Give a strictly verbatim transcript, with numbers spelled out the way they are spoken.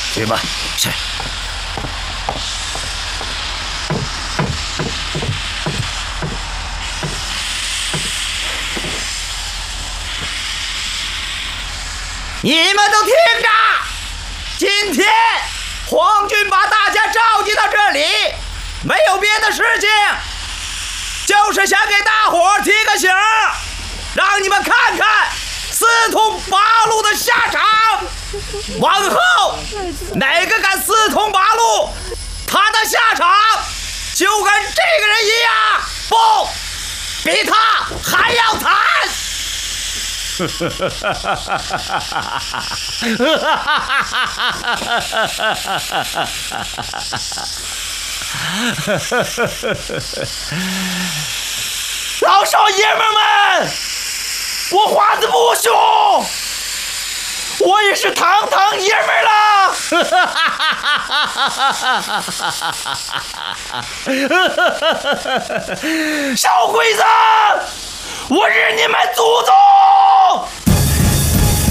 去吧。 是。 你们都听着，今天皇军把大家召集到这里，没有别的事情，就是想给大伙儿提个醒，让你们看看四通八路的下场。往后哪个敢四通八路，他的下场就跟这个人一样，不，比他还要惨。老少爷们们，我花子不凶，我也是堂堂爷们了。小鬼子，我日你们祖宗！